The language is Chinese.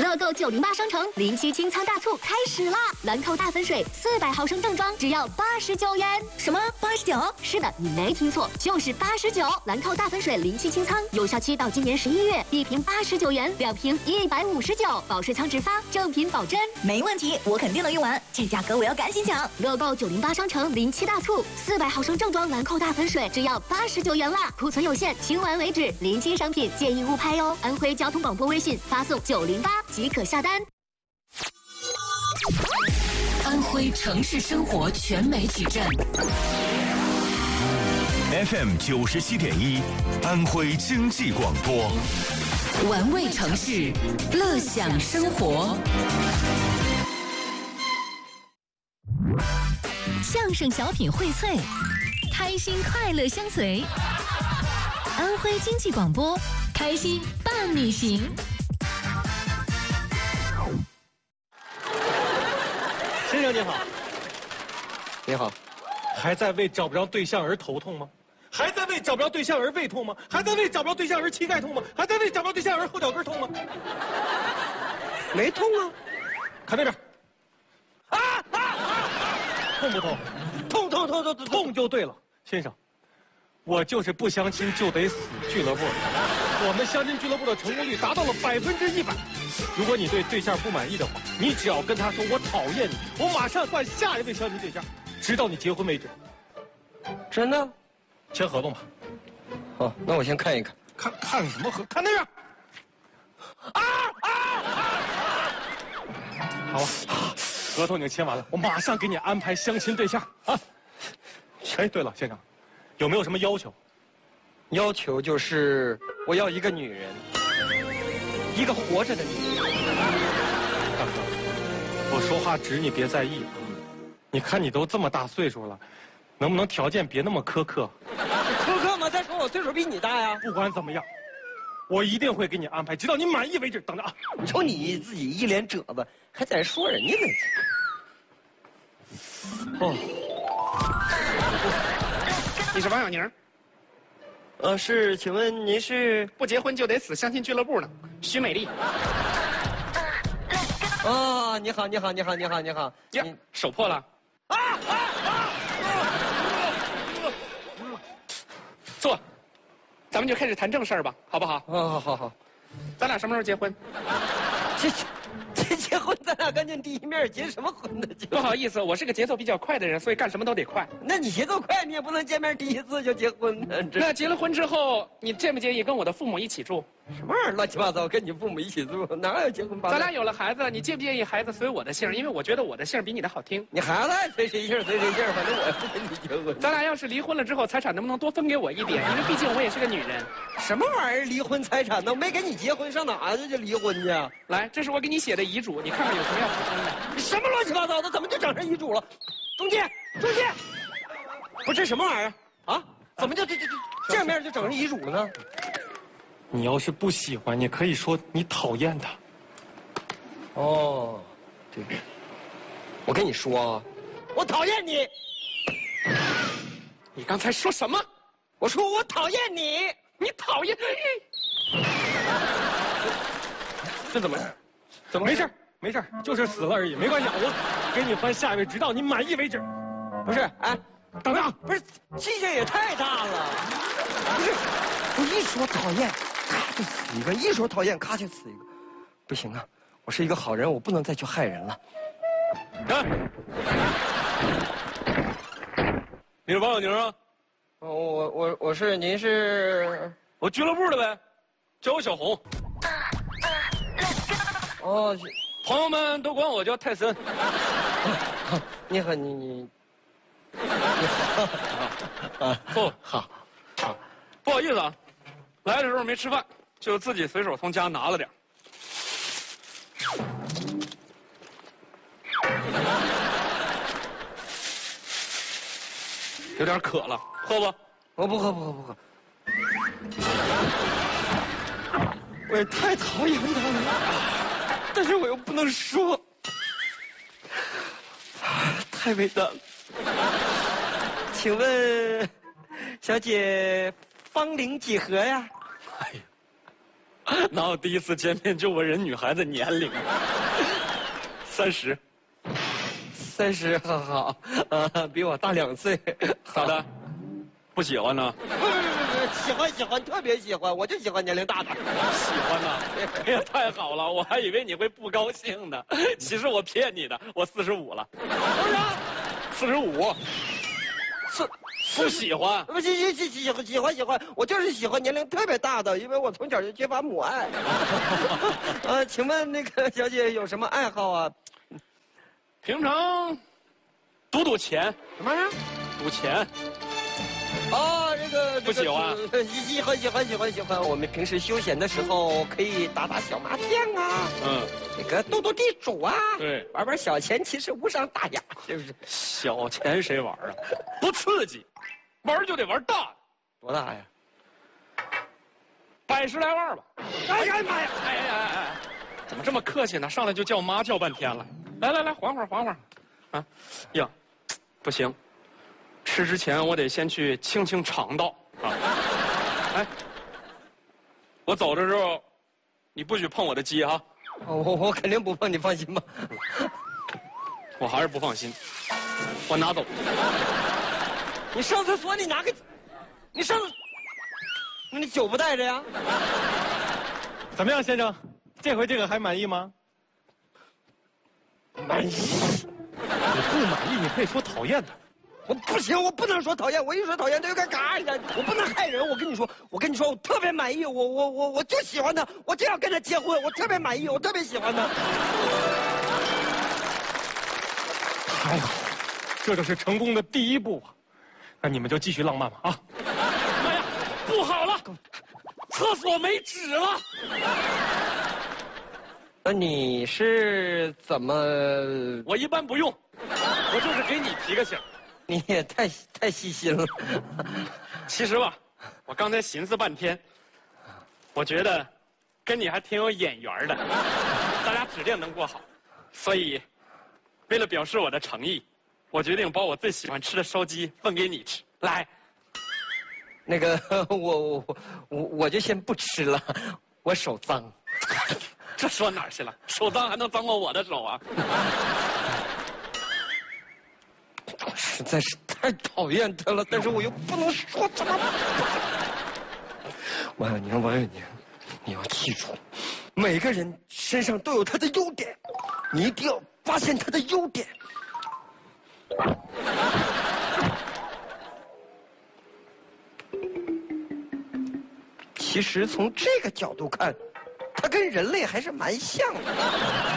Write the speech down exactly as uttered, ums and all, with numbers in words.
乐购九零八商城临期清仓大促开始啦！兰蔻大粉水四百毫升正装只要八十九元。什么八十九？是的，你没听错，就是八十九。兰蔻大粉水临期清仓，有效期到今年十一月，一瓶八十九元，两瓶一百五十九，保水仓直发，正品保真。 没问题，我肯定能用完，这价格我要赶紧抢！ 乐购九零八商城临期大促，四百毫升正装兰蔻大粉水只要八十九元啦，库存有限，清完为止，临期商品建议勿拍哦。安徽交通广播微信发送九零八即可下单。 安徽城市生活全媒体站 F M 九十七点一，安徽经济广播， 玩味城市，乐享生活。相声小品荟萃，开心快乐相随。安徽经济广播，开心伴你行。 先生你好。 你好。 还在为找不着对象而头痛吗？还在为找不着对象而胃痛吗？还在为找不着对象而膝盖痛吗？还在为找不着对象而后脚跟痛吗？ 没痛啊。 看那边。啊啊啊！痛不痛？ 痛痛痛痛痛痛就对了，先生。我就是不相亲就得死俱乐部，我们相亲俱乐部的成功率达到了百分之一百。如果你对对象不满意的话，你只要跟他说我讨厌你，我马上换下一位相亲对象，直到你结婚为止。 真的？ 签合同吧。 好，那我先看一看。 看看什么合？看那边。啊啊啊！好了，合同已经签完了，我马上给你安排相亲对象啊。哎，对了，先生。有没有什么要求？ 要求就是我要一个女人，一个活着的女人。 大哥，我说话直，你别在意。你看你都这么大岁数了，能不能条件别那么苛刻？ 苛刻吗？再说我岁数比你大呀。 不管怎么样，我一定会给你安排，直到你满意为止。等着啊！ 你瞅你自己一脸褶子，还在说人家呢。 哦。 你是王小宁？ 呃，是，请问您是？ 不结婚就得死相亲俱乐部呢，徐美丽。 哦，你好，你好，你好，你好，你好。 呀，手破了。啊啊啊！坐，咱们就开始谈正事儿吧，好不好？ 好好好好。 咱俩什么时候结婚？ 这这结婚，咱俩赶紧第一面结什么婚呢？ 不好意思，我是个节奏比较快的人，所以干什么都得快。 那你节奏快，你也不能见面第一次就结婚呢。 那结了婚之后，你介不介意跟我的父母一起住？ 什么玩意儿乱七八糟，跟你父母一起住，哪有结婚吧？ 咱俩有了孩子，你介不介意孩子随我的姓？因为我觉得我的姓比你的好听。 你孩子爱随谁姓随谁姓，反正我也不跟你结婚。 咱俩要是离婚了之后，财产能不能多分给我一点？因为毕竟我也是个女人。 什么玩意儿离婚财产呢？我没跟你结婚，上哪去就离婚去？ 来，这是我给你写的遗嘱，你看看有什么要补充的。 你什么乱七八糟的？怎么就整成遗嘱了？中介，中介，不是这什么玩意儿啊？怎么就这这这见面就整成遗嘱了呢？ 你要是不喜欢，你可以说你讨厌他。 哦，对，我跟你说啊，我讨厌你。 你刚才说什么？ 我说我讨厌你， 你讨厌？ 这怎么？怎么？没事没事就是死了而已，没关系，我给你换下一位，直到你满意为止。 不是，哎， 等等， 不是，气性也太大了。不是，我一说讨厌，咔就死一个；一说讨厌，咔就死一个。不行啊，我是一个好人，我不能再去害人了。 啊！你是王小宁啊？ 我我我我是，您是？ 我俱乐部的呗，叫我小红。 哦， 朋友们都管我叫泰森。 你好，你你。你好。 啊，不好，好，不好意思啊，来的时候没吃饭，就自己随手从家拿了点。有点渴了，喝不？ 我不喝，不喝，不喝。我也太讨厌他了，但是我又不能说，太伟大了。请问，小姐芳龄几何呀？ 哎呀， 哪有第一次见面就问人女孩子年龄？三十。 三十，好好，啊，比我大两岁。 咋的？不喜欢呢？ 不不不不，喜欢喜欢，特别喜欢，我就喜欢年龄大的。 喜欢呐？哎呀，太好了，我还以为你会不高兴呢。其实我骗你的，我四十五了。 多少？ 四十五。 是不喜欢？ 不喜喜喜喜欢喜欢喜欢，我就是喜欢年龄特别大的，因为我从小就缺乏母爱。呃，请问那个小姐有什么爱好啊？ 平常赌赌钱。 什么呀？ 赌钱。 哦，这个不喜欢， 喜欢喜欢喜欢喜欢。我们平时休闲的时候可以打打小麻将啊，嗯，这个斗斗地主啊， 对， 玩玩小钱，其实无伤大雅，是不是？ 小钱谁玩啊？不刺激，玩就得玩大的。 多大呀？ 百十来万吧。 哎呀妈呀！ 哎哎哎哎，怎么这么客气呢？上来就叫妈叫半天了。来来来，缓会儿缓会儿，啊，呀，不行。吃之前我得先去清清肠道啊！哎，我走的时候，你不许碰我的鸡哈！ 我我肯定不碰，你放心吧。 我还是不放心，我拿走。 你上厕所你拿个，你上，你酒不带着呀？ 怎么样，先生？这回这个还满意吗？ 满意。 你不满意，你可以说讨厌他。 我不行，我不能说讨厌，我一说讨厌他就该嘎一下，我不能害人。我跟你说，我跟你说，我特别满意，我我我我就喜欢他，我就要跟他结婚，我特别满意，我特别喜欢他。 太好了，这就是成功的第一步啊！那你们就继续浪漫吧啊！妈呀，不好了，厕所没纸了。 那你是怎么？ 我一般不用，我就是给你提个醒。 你也太太细心了。 其实吧，我刚才寻思半天，我觉得跟你还挺有眼缘的，咱俩指定能过好。所以，为了表示我的诚意，我决定把我最喜欢吃的烧鸡分给你吃。来， 那个我我我我就先不吃了，我手脏。 这说哪儿去了？手脏还能脏过我的手啊？ 实在是太讨厌他了，但是我又不能说怎么办？王小宁，王小宁，你要记住，每个人身上都有他的优点，你一定要发现他的优点。其实从这个角度看，他跟人类还是蛮像的。